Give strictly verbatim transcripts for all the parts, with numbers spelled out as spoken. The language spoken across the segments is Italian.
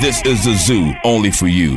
This is the zoo, only for you.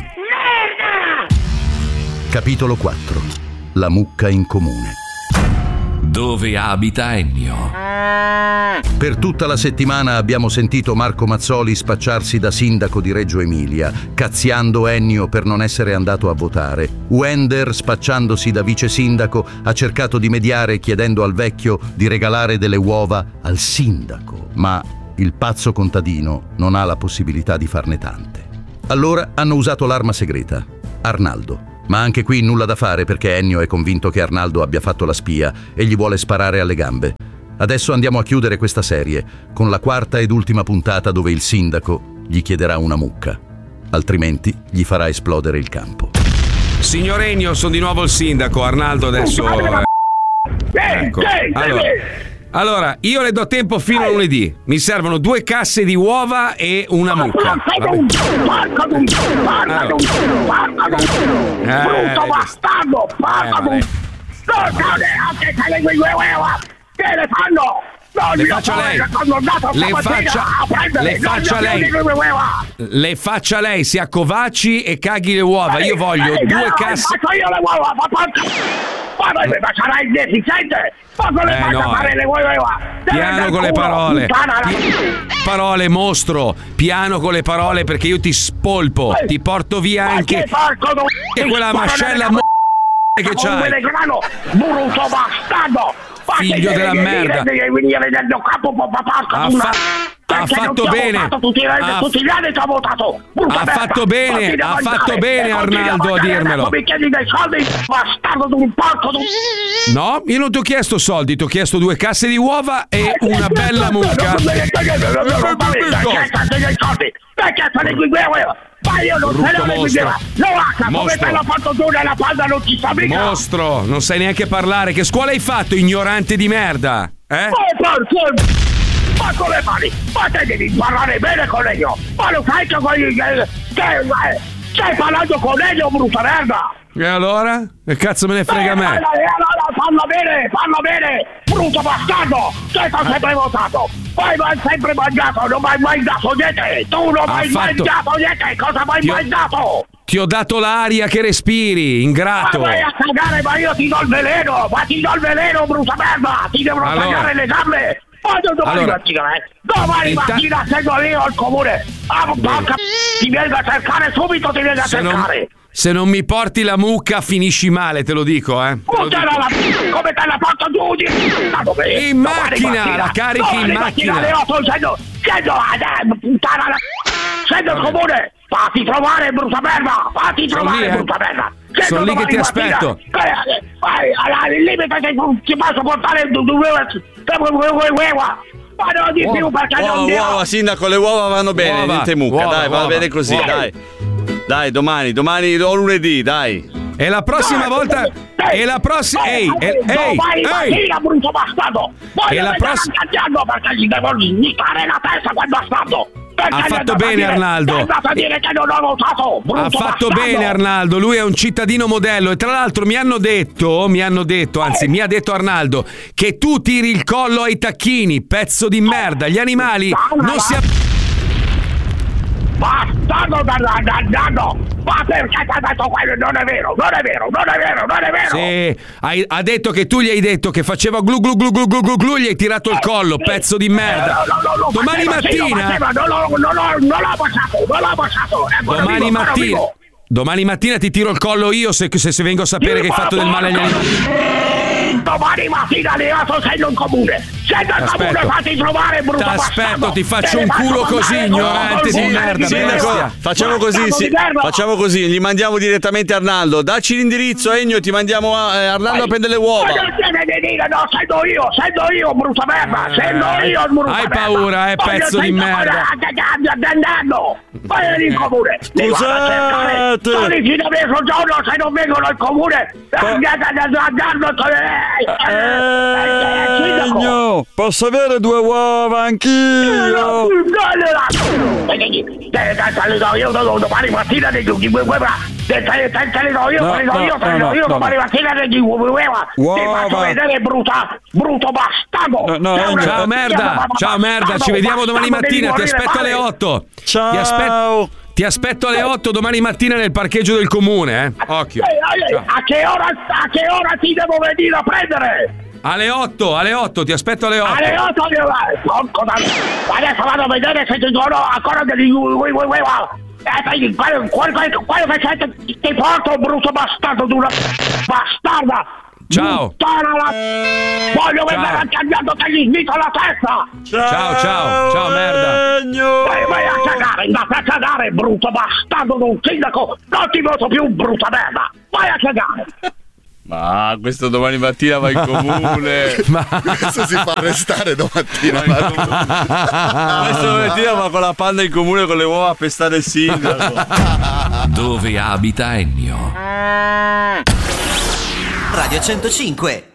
Capitolo quattro. La mucca in comune. Dove abita Ennio? Per tutta la settimana abbiamo sentito Marco Mazzoli spacciarsi da sindaco di Reggio Emilia, cazziando Ennio per non essere andato a votare. Wender, spacciandosi da vice sindaco, ha cercato di mediare chiedendo al vecchio di regalare delle uova al sindaco, ma il pazzo contadino non ha la possibilità di farne tante. Allora hanno usato l'arma segreta, Arnaldo. Ma anche qui nulla da fare perché Ennio è convinto che Arnaldo abbia fatto la spia e gli vuole sparare alle gambe. Adesso andiamo a chiudere questa serie con la quarta ed ultima puntata dove il sindaco gli chiederà una mucca, altrimenti gli farà esplodere il campo. Signor Ennio, sono di nuovo il sindaco. Arnaldo adesso... Ecco. Allora, allora, io le do tempo fino a lunedì. Mi servono due casse di uova e una mucca. Brutto bastardo! Che le fanno? No, le faccia lei. Le faccia, le faccia lei. Le faccia lei, si accovacci e caghi le uova. Io voglio due casse. Faccio io le uova, ma ma le sarai il deficiente? Ma come Eh, fai no, a fare le uova? Piano con le parole. Parole, mostro. Piano con le parole perché io ti spolpo. Ti porto via anche e quella mascella mo- che c'hai. Brutto bastardo! Figlio della merda. Devi venire nel mio campo, papà. Ha, fa- ha fatto bene. Tutti, ha, tutti gli anni ti ho votato. Ha fatto bene, ha fatto bene Arnaldo a dirmelo. Mi chiedi dei soldi, bastardo di un porco. No, io non ti ho chiesto soldi, ti ho chiesto due casse di uova e una bella mucca. Perché fare qui ma io non se ne guidava. No, come te l'ho fatto tu nella palla non ci sa mica. Mostro, non sai neanche parlare. Che scuola hai fatto, ignorante di merda? Eh? Ma come fai? Ma te devi parlare bene con Ennio. Ma lo fai che vuoi che stai parlando con Ennio, brutta merda. E allora? Che cazzo me ne frega a me? E allora parla bene, parla bene, brutto bastardo. Che cosa sempre votato? Poi hai sempre mangiato, non mi hai mai dato niente. Tu non mi hai fatto... mangiato niente, cosa mi hai Ti ho... mai dato? Ti ho dato l'aria che respiri, ingrato. Ma vai a cagare, ma io ti do il veleno, ma ti do il veleno, brutta merda. Ti devono allora... tagliare le gambe. Ma domani allora... mattina, eh. Domani Inta... mattina seguo io al comune. Ah, porca ti viene a cercare subito, ti viene a se cercare. Non... Se non mi porti la mucca finisci male, te lo dico, eh. Te lo dico. La... Come te la porto giù di... In macchina, la carichi in macchina. Alle otto scendo, scendo, puttana la... Scendo al comune. Fatti trovare, brutta merda. Fatti trovare, lì, eh. brutta merda. Sono lì che ti aspetto. Vai, al limite che ti posso portare due uova. Ma non di più perché non uova, uova, sindaco, le uova vanno bene, uova, niente mucca, uova, dai, va uova, bene così, uova. dai. Dai, domani, domani o lunedì, dai. E la prossima no, volta ehi, e la prossima ehi, ehi, ehi, ehi, vai, ehi. mattina, brutto bastardo. Voglio E la prossima perché gli devo snittare la testa quel bastardo. Perché ha fatto bene dire, Arnaldo. È andato a dire che non ho votato. Ha fatto bastardo. bene Arnaldo, lui è un cittadino modello e tra l'altro mi hanno detto, mi hanno detto, anzi mi ha detto Arnaldo che tu tiri il collo ai tacchini, pezzo di merda. Gli animali non si Bastardo dannato! Ma perché ti ha detto quello? Non è vero, non è vero, non è vero, non è vero! Sì, hai, ha detto che tu gli hai detto che faceva glu glu glu glu glu glu glu, gli hai tirato il collo, sì. pezzo di merda! Eh, no, no, no, Domani faceva, mattina... Sì, faceva, non, l'ho, non, l'ho, non l'ho baciato, non l'ho baciato! Domani vivo, mattina... Domani mattina ti tiro il collo io se, se, se vengo a sapere che hai fatto del male agli animali. Domani mattina arrivato sei in comune. Scendo al comune, fatti trovare, brutto bastardo. T'aspetto, ti faccio un culo così, ignorante di merda. Sindaco, facciamo così, sì, facciamo così, gli mandiamo direttamente Arnaldo. Dacci l'indirizzo, Ennio, ti mandiamo a, eh, Arnaldo a prendere le uova. Ma non deve venire, no, sento io, sento io, brutta merda, sento io, brutta Hai merda. paura, eh, pezzo di merda. Andando, vai in comune. Scusate. Sono in fine mezzo giorno, se non vengono al comune, andate ad andando. Ennio, posso avere due uova anch'io? Te le do io domani mattina degli uova. Te le do io, te le do io, te le do io domani mattina degli uova. Ti faccio vedere brutta, brutto bastardo. Ciao merda, ciao merda, ci vediamo domani mattina, ti aspetto alle otto. Ciao. Ti aspetto. Ti aspetto alle otto domani mattina nel parcheggio del comune, eh? Occhio. Eh, eh, a, che ora, a che ora ti devo venire a prendere? Alle otto, alle otto, ti aspetto alle otto. Alle otto, porco da... Adesso vado a vedere se ci sono ancora degli... Eh, quello, quello, quello che sento ti porto, brutto bastardo di una bastarda. Ciao. La... Voglio vedere cambiando che gli smito la testa. Ciao, ciao, ciao, merda. Vai, vai a cagare, andate a cagare, brutto bastardo di un sindaco. Non ti voto più, brutta merda. Vai a cagare. Ma questo domani mattina va in comune. Ma questo si fa arrestare domattina. Questo domattina va con la panda in comune con le uova a pestare il sindaco. Dove abita Ennio? Radio centocinque.